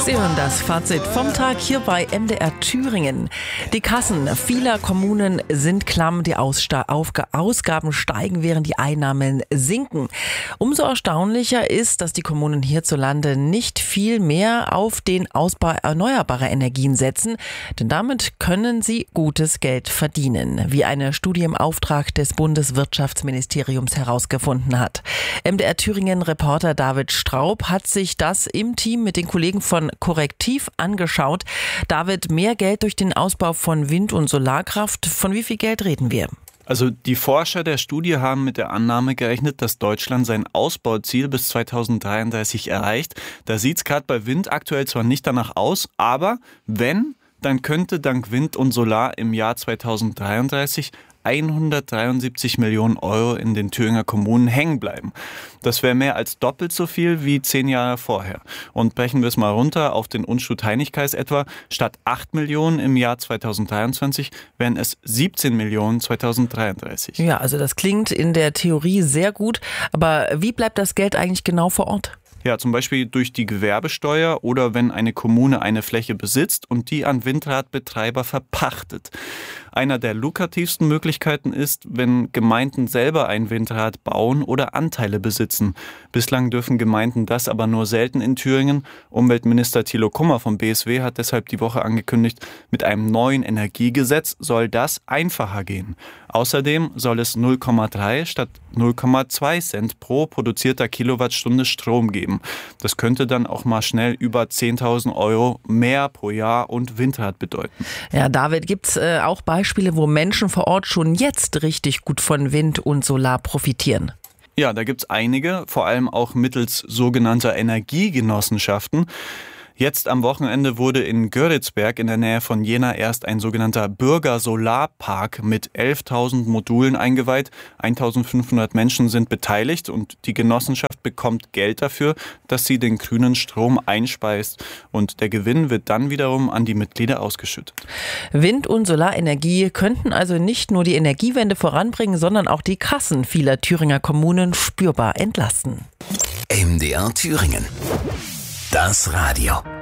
Sie hören das Fazit vom Tag hier bei MDR Thüringen. Die Kassen vieler Kommunen sind klamm, die Ausgaben steigen, während die Einnahmen sinken. Umso erstaunlicher ist, dass die Kommunen hierzulande nicht viel mehr auf den Ausbau erneuerbarer Energien setzen, denn damit können sie gutes Geld verdienen, wie eine Studie im Auftrag des Bundeswirtschaftsministeriums herausgefunden hat. MDR Thüringen-Reporter David Straub hat sich das im Team mit den Kollegen von Korrektiv angeschaut. David, mehr Geld durch den Ausbau von Wind- und Solarkraft. Von wie viel Geld reden wir? Also die Forscher der Studie haben mit der Annahme gerechnet, dass Deutschland sein Ausbauziel bis 2033 erreicht. Da sieht es gerade bei Wind aktuell zwar nicht danach aus, aber dann könnte dank Wind und Solar im Jahr 2033 173 Millionen Euro in den Thüringer Kommunen hängen bleiben. Das wäre mehr als doppelt so viel wie 10 Jahre vorher. Und brechen wir es mal runter auf den Unschuld-Heinig-Kreis etwa. Statt 8 Millionen im Jahr 2023 wären es 17 Millionen 2033. Ja, also das klingt in der Theorie sehr gut. Aber wie bleibt das Geld eigentlich genau vor Ort? Ja, zum Beispiel durch die Gewerbesteuer oder wenn eine Kommune eine Fläche besitzt und die an Windradbetreiber verpachtet. Einer der lukrativsten Möglichkeiten ist, wenn Gemeinden selber ein Windrad bauen oder Anteile besitzen. Bislang dürfen Gemeinden das aber nur selten in Thüringen. Umweltminister Thilo Kummer vom BSW hat deshalb die Woche angekündigt, mit einem neuen Energiegesetz soll das einfacher gehen. Außerdem soll es 0,3 statt 0,2 Cent pro produzierter Kilowattstunde Strom geben. Das könnte dann auch mal schnell über 10.000 Euro mehr pro Jahr und Windrad bedeuten. Ja, David, gibt's auch Beispiele, wo Menschen vor Ort schon jetzt richtig gut von Wind und Solar profitieren? Ja, da gibt's einige, vor allem auch mittels sogenannter Energiegenossenschaften. Jetzt am Wochenende wurde in Göritzberg in der Nähe von Jena erst ein sogenannter Bürgersolarpark mit 11.000 Modulen eingeweiht. 1.500 Menschen sind beteiligt und die Genossenschaft bekommt Geld dafür, dass sie den grünen Strom einspeist. Und der Gewinn wird dann wiederum an die Mitglieder ausgeschüttet. Wind- und Solarenergie könnten also nicht nur die Energiewende voranbringen, sondern auch die Kassen vieler Thüringer Kommunen spürbar entlasten. MDR Thüringen. Das Radio.